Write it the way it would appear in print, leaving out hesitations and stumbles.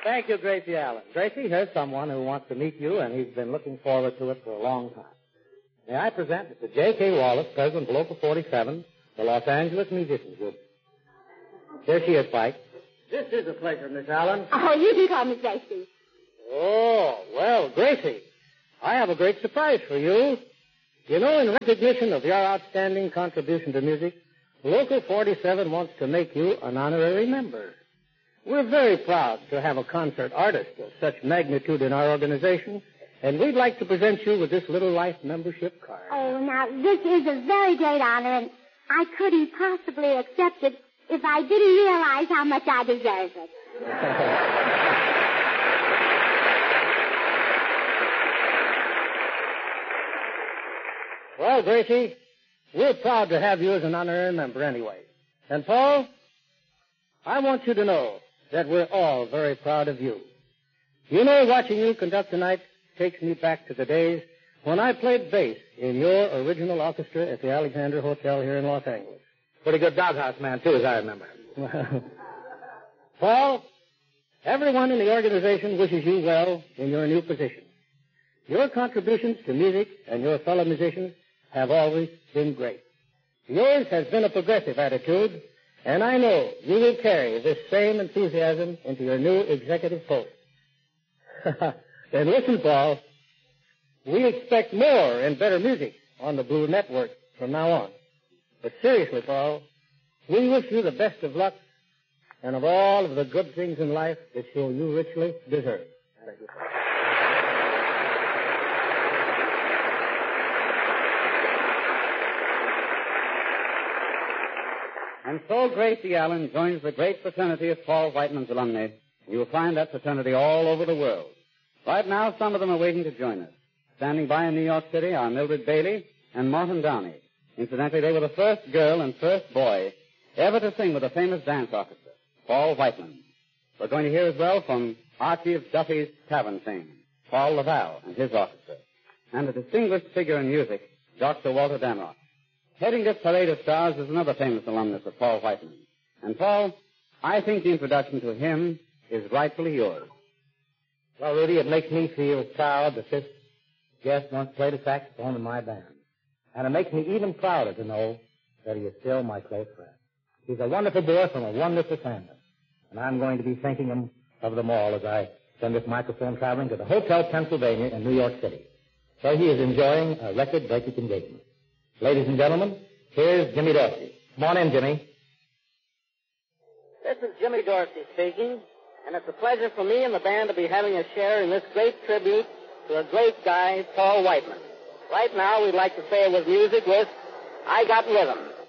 Thank you, Gracie Allen. Gracie, here's someone who wants to meet you, and he's been looking forward to it for a long time. May I present Mr. J.K. Wallace, President of Local 47, the Los Angeles Musicians Group. There she is, Spike. This is a pleasure, Miss Allen. Oh, you can call me Gracie. Oh, well, Gracie, I have a great surprise for you. You know, in recognition of your outstanding contribution to music, Local 47 wants to make you an honorary member. We're very proud to have a concert artist of such magnitude in our organization, and we'd like to present you with this little life membership card. Oh, now, this is a very great honor, and I couldn't possibly accept it if I didn't realize how much I deserve it. Well, Gracie, we're proud to have you as an honorary member anyway. And, Paul, I want you to know that we're all very proud of you. You know, watching you conduct tonight takes me back to the days when I played bass in your original orchestra at the Alexander Hotel here in Los Angeles. Pretty good doghouse man, too, as I remember. Paul, everyone in the organization wishes you well in your new position. Your contributions to music and your fellow musicians have always been great. Yours has been a progressive attitude, and I know you will carry this same enthusiasm into your new executive post. Then listen, Paul, we expect more and better music on the Blue Network from now on. But seriously, Paul, we wish you the best of luck and of all of the good things in life that you richly deserve. Thank you, Paul. And so Gracie Allen joins the great fraternity of Paul Whiteman's alumni. You will find that fraternity all over the world. Right now, some of them are waiting to join us. Standing by in New York City are Mildred Bailey and Martin Downey. Incidentally, they were the first girl and first boy ever to sing with a famous dance orchestra, Paul Whiteman. We're going to hear as well from Archie of Duffy's Tavern fame, Paul Laval and his orchestra, and a distinguished figure in music, Dr. Walter Damrosch. Heading this parade of stars is another famous alumnus of Paul Whiteman. And, Paul, I think the introduction to him is rightfully yours. Well, Rudy, it makes me feel proud that this guest once played a saxophone in my band. And it makes me even prouder to know that he is still my close friend. He's a wonderful boy from a wonderful family. And I'm going to be thinking of them all as I send this microphone traveling to the Hotel Pennsylvania in New York City. So he is enjoying a record-breaking engagement. Ladies and gentlemen, here's Jimmy Dorsey. Come on in, Jimmy. This is Jimmy Dorsey speaking, and it's a pleasure for me and the band to be having a share in this great tribute to a great guy, Paul Whiteman. Right now, we'd like to say it with music with I Got Rhythm.